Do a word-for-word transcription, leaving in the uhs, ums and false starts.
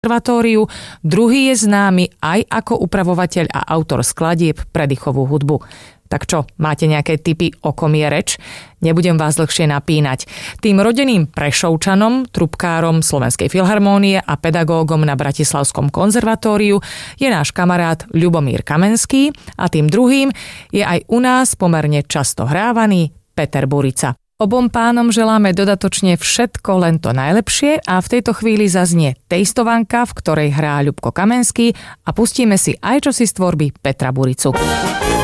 konzervatóriu, druhý je známy aj ako upravovateľ a autor skladieb pre dýchovú hudbu. Tak čo, máte nejaké tipy, o kom je reč? Nebudem vás dlhšie napínať. Tým rodeným Prešovčanom, trubkárom Slovenskej filharmónie a pedagógom na Bratislavskom konzervatóriu je náš kamarát Ľubomír Kamenský a tým druhým je aj u nás pomerne často hrávaný Peter Burica. Obom pánom želáme dodatočne všetko len to najlepšie a v tejto chvíli zaznie tejstovanka, v ktorej hrá Ľubko Kamenský a pustíme si aj čosi z tvorby Petra Buricu.